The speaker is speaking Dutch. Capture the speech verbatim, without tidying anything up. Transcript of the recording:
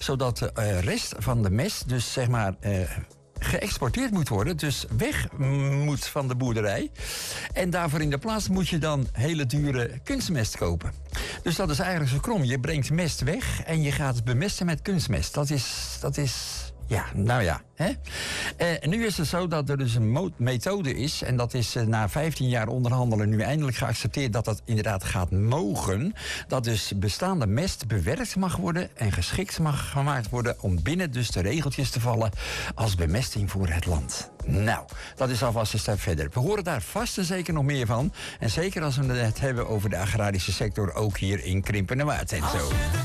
zodat de uh, rest van de mest dus zeg maar uh, geëxporteerd moet worden. Dus weg moet van de boerderij. En daarvoor in de plaats moet je dan hele dure kunstmest kopen. Dus dat is eigenlijk zo krom. Je brengt mest weg en je gaat het bemesten met kunstmest. Dat is... Dat is Ja, nou ja. Hè? Uh, nu is het zo dat er dus een mo- methode is... en dat is uh, na vijftien jaar onderhandelen nu eindelijk geaccepteerd... dat dat inderdaad gaat mogen. Dat dus bestaande mest bewerkt mag worden... en geschikt mag gemaakt worden om binnen dus de regeltjes te vallen... als bemesting voor het land. Nou, dat is alvast een stap verder. We horen daar vast en zeker nog meer van. En zeker als we het hebben over de agrarische sector... ook hier in Krimpen en Waard en zo.